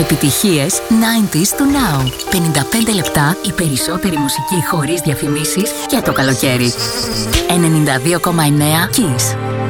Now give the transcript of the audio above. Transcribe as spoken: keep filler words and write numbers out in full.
επιτυχίες ενενήντα του Now. πενήντα πέντε λεπτά η περισσότερη μουσική χωρίς διαφημίσεις για το καλοκαίρι. ενενήντα δύο κόμμα εννέα Kiss.